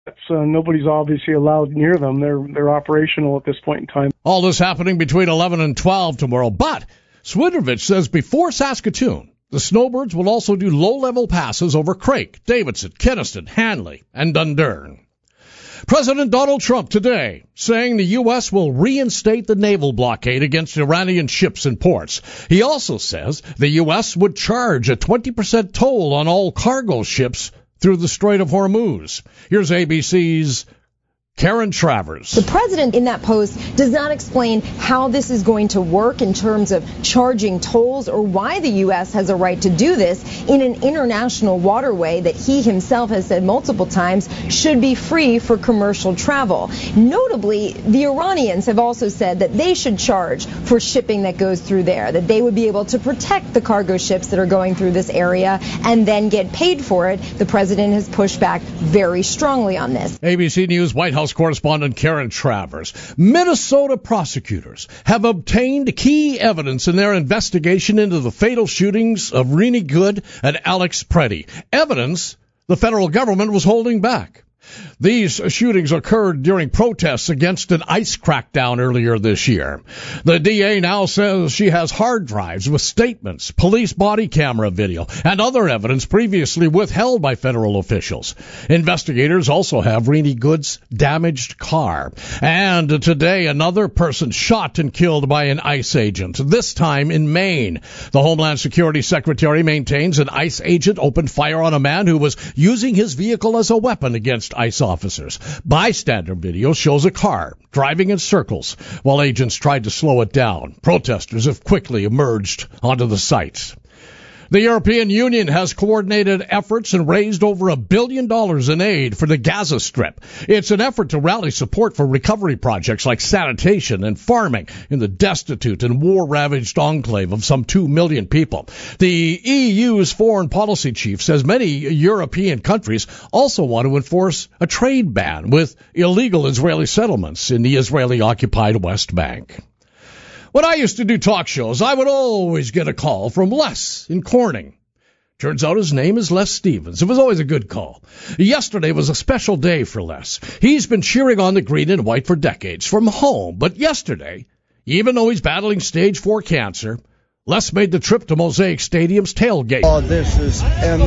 Nobody's obviously allowed near them. They're operational at this point in time. All this happening between 11 and 12 tomorrow. But Swidrovich says before Saskatoon, the Snowbirds will also do low-level passes over Craik, Davidson, Kenaston, Hanley, and Dundurn. President Donald Trump today saying the U.S. will reinstate the naval blockade against Iranian ships and ports. He also says the U.S. would charge a 20% toll on all cargo ships through the Strait of Hormuz. Here's ABC's Karen Travers. The president in that post does not explain how this is going to work in terms of charging tolls or why the U.S. has a right to do this in an international waterway that he himself has said multiple times should be free for commercial travel. Notably, the Iranians have also said that they should charge for shipping that goes through there, that they would be able to protect the cargo ships that are going through this area and then get paid for it. The president has pushed back very strongly on this. ABC News White House correspondent Karen Travers. Minnesota prosecutors have obtained key evidence in their investigation into the fatal shootings of Renee Good and Alex Preddy. Evidence the federal government was holding back. These shootings occurred during protests against an ICE crackdown earlier this year. The DA now says she has hard drives with statements, police body camera video, and other evidence previously withheld by federal officials. Investigators also have Renee Good's damaged car. And today, another person shot and killed by an ICE agent, this time in Maine. The Homeland Security Secretary maintains an ICE agent opened fire on a man who was using his vehicle as a weapon against ICE officers. Bystander video shows a car driving in circles while agents tried to slow it down. Protesters have quickly emerged onto the site. The European Union has coordinated efforts and raised over $1 billion in aid for the Gaza Strip. It's an effort to rally support for recovery projects like sanitation and farming in the destitute and war-ravaged enclave of some 2 million people. The EU's foreign policy chief says many European countries also want to enforce a trade ban with illegal Israeli settlements in the Israeli-occupied West Bank. When I used to do talk shows, I would always get a call from Les in Corning. Turns out his name is Les Stevens. It was always a good call. Yesterday was a special day for Les. He's been cheering on the green and white for decades from home. But yesterday, even though he's battling stage 4 cancer, Les made the trip to Mosaic Stadium's tailgate. Oh, this is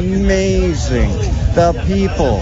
amazing. The people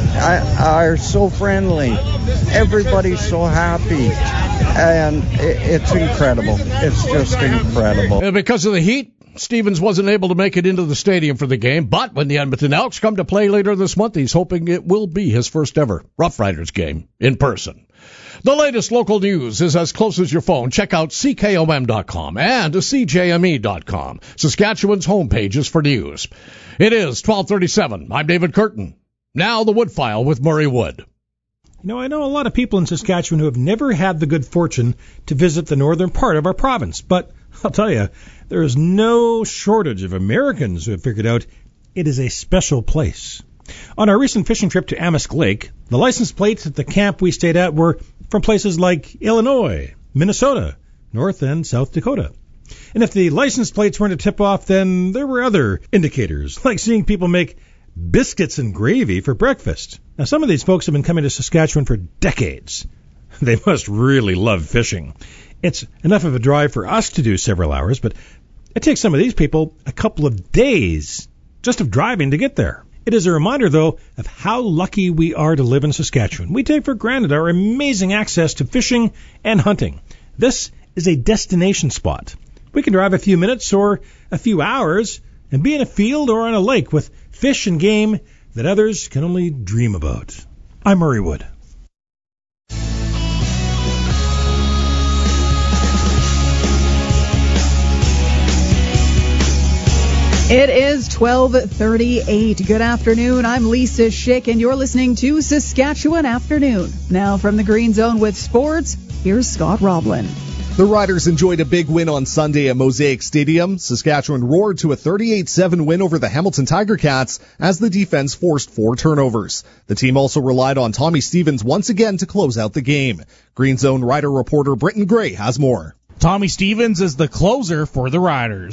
are so friendly. Everybody's so happy. And it's incredible. It's just incredible. And because of the heat, Stevens wasn't able to make it into the stadium for the game. But when the Edmonton Elks come to play later this month, he's hoping it will be his first ever Rough Riders game in person. The latest local news is as close as your phone. Check out CKOM.com and CJME.com, Saskatchewan's homepages for news. It is 12:37. I'm David Curtin. Now the Woodfile with Murray Wood. You know, I know a lot of people in Saskatchewan who have never had the good fortune to visit the northern part of our province. But I'll tell you, there is no shortage of Americans who have figured out it is a special place. On our recent fishing trip to Amisk Lake, the license plates at the camp we stayed at were from places like Illinois, Minnesota, North and South Dakota. And if the license plates weren't a tip-off, then there were other indicators, like seeing people make biscuits and gravy for breakfast. Now, some of these folks have been coming to Saskatchewan for decades. They must really love fishing. It's enough of a drive for us to do several hours, but it takes some of these people a couple of days just of driving to get there. It is a reminder, though, of how lucky we are to live in Saskatchewan. We take for granted our amazing access to fishing and hunting. This is a destination spot. We can drive a few minutes or a few hours and be in a field or on a lake with fish and game that others can only dream about. I'm Murray Wood. It is 12:38. Good afternoon. I'm Lisa Schick, and you're listening to Saskatchewan Afternoon. Now from the Green Zone with sports, here's Scott Roblin. The Riders enjoyed a big win on Sunday at Mosaic Stadium. Saskatchewan roared to a 38-7 win over the Hamilton Tiger Cats as the defense forced 4 turnovers. The team also relied on Tommy Stevens once again to close out the game. Green Zone Rider reporter Britton Gray has more. Tommy Stevens is the closer for the Riders.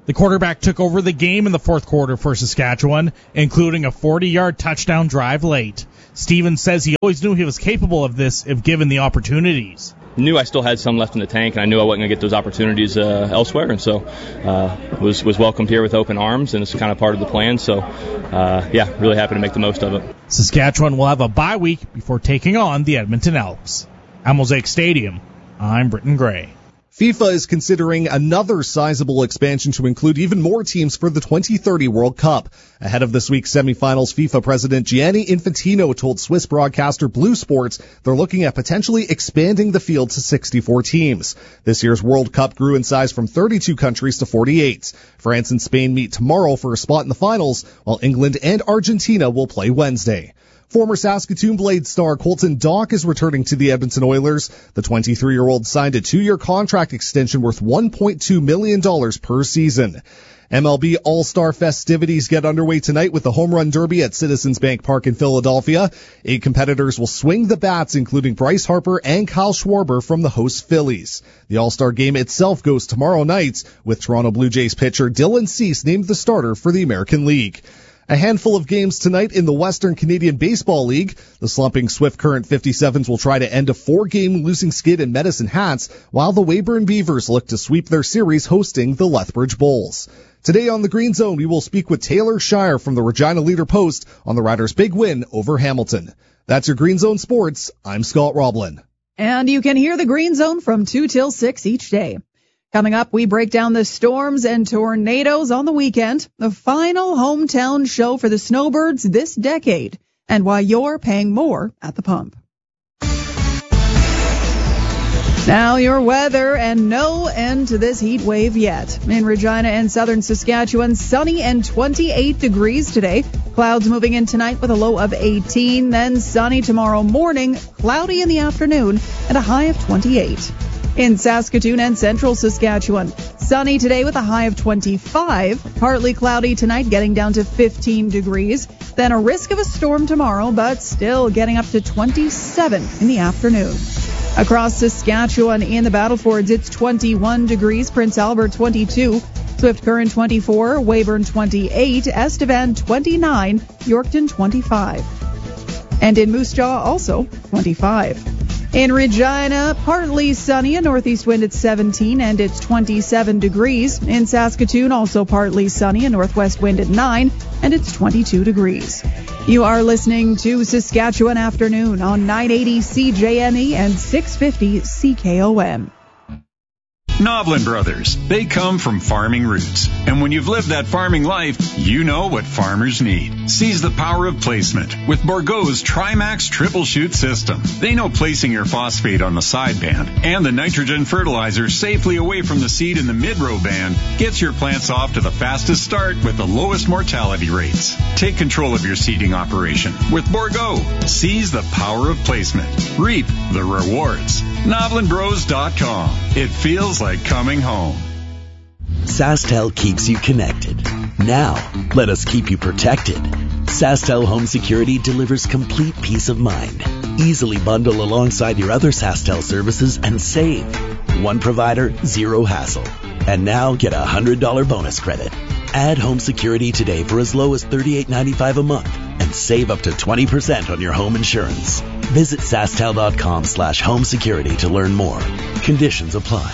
The quarterback took over the game in the fourth quarter for Saskatchewan, including a 40-yard touchdown drive late. Stevens says he always knew he was capable of this if given the opportunities. Knew I still had some left in the tank, and I knew I wasn't going to get those opportunities elsewhere, and so was welcomed here with open arms, and it's kind of part of the plan. So, really happy to make the most of it. Saskatchewan will have a bye week before taking on the Edmonton Elks. At Mosaic Stadium, I'm Britton Gray. FIFA is considering another sizable expansion to include even more teams for the 2030 World Cup. Ahead of this week's semifinals, FIFA President Gianni Infantino told Swiss broadcaster Blue Sports they're looking at potentially expanding the field to 64 teams. This year's World Cup grew in size from 32 countries to 48. France and Spain meet tomorrow for a spot in the finals, while England and Argentina will play Wednesday. Former Saskatoon Blade star Colton Dach is returning to the Edmonton Oilers. The 23-year-old signed a 2-year contract extension worth $1.2 million per season. MLB All-Star festivities get underway tonight with the Home Run Derby at Citizens Bank Park in Philadelphia. 8 competitors will swing the bats, including Bryce Harper and Kyle Schwarber from the host Phillies. The All-Star game itself goes tomorrow night, with Toronto Blue Jays pitcher Dylan Cease named the starter for the American League. A handful of games tonight in the Western Canadian Baseball League. The slumping Swift Current 57s will try to end a 4-game losing skid in Medicine Hats, while the Weyburn Beavers look to sweep their series hosting the Lethbridge Bulls. Today on the Green Zone, we will speak with Taylor Shire from the Regina Leader-Post on the Riders' big win over Hamilton. That's your Green Zone Sports. I'm Scott Roblin. And you can hear the Green Zone from 2 till 6 each day. Coming up, we break down the storms and tornadoes on the weekend, the final hometown show for the Snowbirds this decade, and why you're paying more at the pump. Now your weather, and no end to this heat wave yet. In Regina and southern Saskatchewan, sunny and 28 degrees today. Clouds moving in tonight with a low of 18, then sunny tomorrow morning, cloudy in the afternoon, and a high of 28. In Saskatoon and central Saskatchewan, sunny today with a high of 25, partly cloudy tonight getting down to 15 degrees, then a risk of a storm tomorrow, but still getting up to 27 in the afternoon. Across Saskatchewan in the Battlefords, it's 21 degrees, Prince Albert 22, Swift Current 24, Weyburn 28, Estevan 29, Yorkton 25. And in Moose Jaw also 25. In Regina, partly sunny, a northeast wind at 17, and it's 27 degrees. In Saskatoon, also partly sunny, a northwest wind at 9, and it's 22 degrees. You are listening to Saskatchewan Afternoon on 980 CJME and 650 CKOM. Novlin Brothers. They come from farming roots. And when you've lived that farming life, you know what farmers need. Seize the power of placement with Bourgault's Trimax Triple Shoot system. They know placing your phosphate on the side band and the nitrogen fertilizer safely away from the seed in the mid-row band gets your plants off to the fastest start with the lowest mortality rates. Take control of your seeding operation with Bourgault. Seize the power of placement. Reap the rewards. NovlinBros.com. It feels like coming home. SaskTel keeps you connected. Now, let us keep you protected. SaskTel Home Security delivers complete peace of mind. Easily bundle alongside your other SaskTel services and save. One provider, zero hassle. And now get a $100 bonus credit. Add home security today for as low as $38.95 a month and save up to 20% on your home insurance. Visit SaskTel.com/home security to learn more. Conditions apply.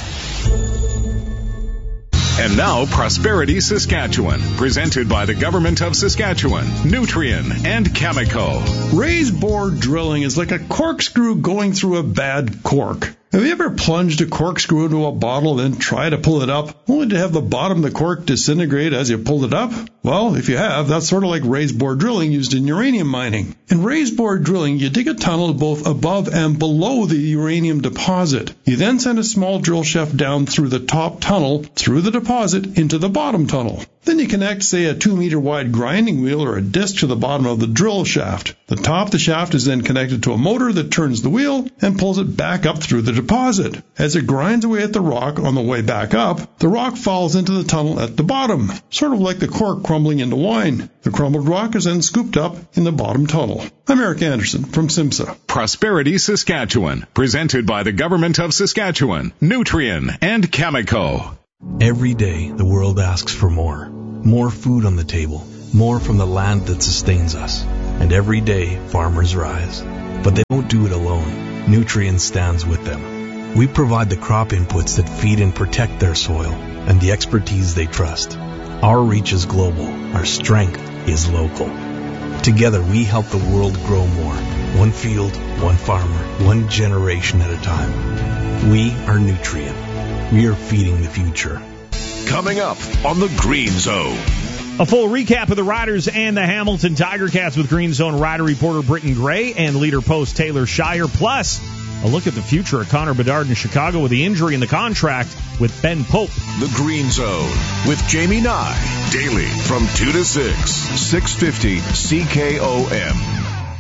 And now, Prosperity Saskatchewan, presented by the Government of Saskatchewan, Nutrien, and Cameco. Raised bore drilling is like a corkscrew going through a bad cork. Have you ever plunged a corkscrew into a bottle and tried to pull it up, only to have the bottom of the cork disintegrate as you pulled it up? Well, if you have, that's sort of like raised bore drilling used in uranium mining. In raised bore drilling, you dig a tunnel both above and below the uranium deposit. You then send a small drill shaft down through the top tunnel, through the deposit, into the bottom tunnel. Then you connect, say, a 2-meter wide grinding wheel or a disc to the bottom of the drill shaft. The top of the shaft is then connected to a motor that turns the wheel and pulls it back up through the deposit. As it grinds away at the rock on the way back up, the rock falls into the tunnel at the bottom, sort of like the cork crumbling into wine. The crumbled rock is then scooped up in the bottom tunnel. I'm Eric Anderson from SIMSA. Prosperity Saskatchewan, presented by the Government of Saskatchewan, Nutrien, and Cameco. Every day, the world asks for more. More food on the table. More from the land that sustains us. And every day, farmers rise. But they don't do it alone. Nutrien stands with them. We provide the crop inputs that feed and protect their soil and the expertise they trust. Our reach is global. Our strength is local. Together, we help the world grow more. One field, one farmer, one generation at a time. We are Nutrien. We are feeding the future. Coming up on the Green Zone. A full recap of the Riders and the Hamilton Tiger Cats with Green Zone Rider reporter Britton Gray and leader post Taylor Shire. Plus, a look at the future of Connor Bedard in Chicago with the injury in the contract with Ben Pope. The Green Zone with Jamie Nye. Daily from 2 to 6. 650 CKOM.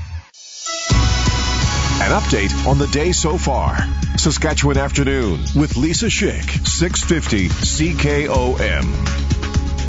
An update on the day so far. Saskatchewan Afternoon with Lisa Schick. 650 CKOM.